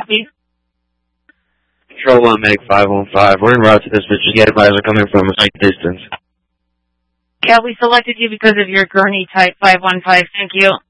copy? Control 1, Meg 515. We're en route to this, but just get advisor coming from a slight distance. Yeah, we selected you because of your gurney type 515. Thank you.